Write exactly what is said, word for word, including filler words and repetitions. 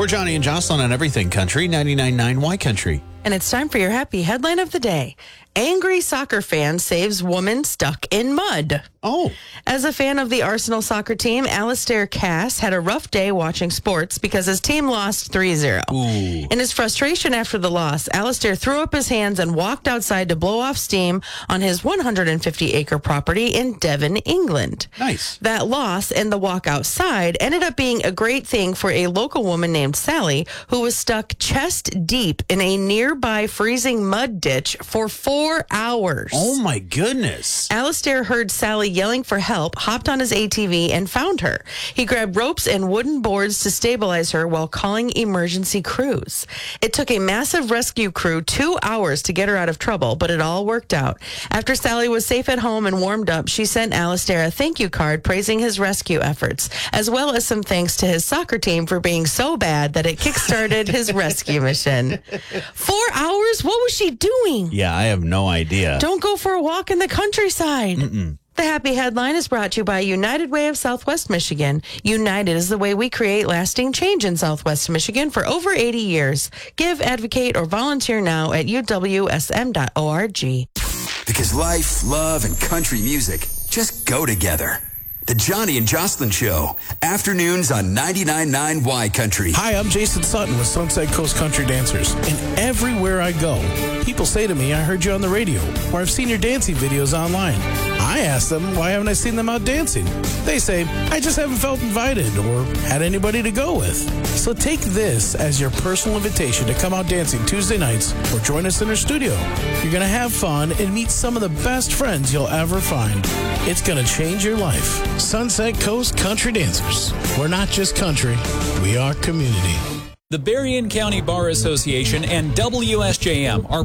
We're Johnny and Jocelyn on Everything Country, ninety-nine point nine Y Country. And it's time for your happy headline of the day. Angry soccer fan saves woman stuck in mud. Oh. As a fan of the Arsenal soccer team, Alistair Cass had a rough day watching sports because his team lost three zero. Ooh. In his frustration after the loss, Alistair threw up his hands and walked outside to blow off steam on his one hundred fifty acre property in Devon, England. Nice. That loss and the walk outside ended up being a great thing for a local woman named Sally, who was stuck chest deep in a nearby freezing mud ditch for four hours. Oh, my goodness. Alistair heard Sally yelling for help, hopped on his A T V, and found her. He grabbed ropes and wooden boards to stabilize her while calling emergency crews. It took a massive rescue crew two hours to get her out of trouble, but it all worked out. After Sally was safe at home and warmed up, she sent Alistair a thank you card praising his rescue efforts, as well as some thanks to his soccer team for being so bad that it kickstarted his rescue mission. Four hours? What was she doing? Yeah, I have no idea. Don't go for a walk in the countryside. Mm-mm. The Happy Headline is brought to you by United Way of Southwest Michigan. United is the way we create lasting change in Southwest Michigan for over eighty years. Give, advocate, or volunteer now at U W S M dot org. Because life, love, and country music just go together. The Johnny and Jocelyn Show, afternoons on ninety-nine point nine Y Country. Hi, I'm Jason Sutton with Sunset Coast Country Dancers. And everywhere I go, people say to me, I heard you on the radio, or I've seen your dancing videos online. I ask them, why haven't I seen them out dancing? They say, I just haven't felt invited or had anybody to go with. So take this as your personal invitation to come out dancing Tuesday nights or join us in our studio. You're going to have fun and meet some of the best friends you'll ever find. It's going to change your life. Sunset Coast Country Dancers. We're not just country, we are community. The Berrien County Bar Association and W S J M are